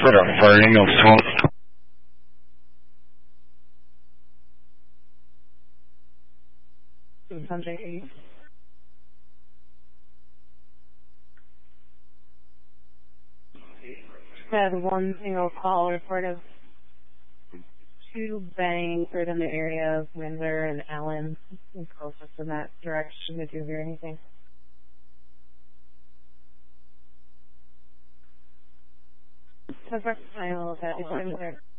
for the burning of smoke. Sunday. Had one single call report of 2 bangs right in the area of Windsor and Allen, closest in that direction. Did you hear anything? So first, I will that is there.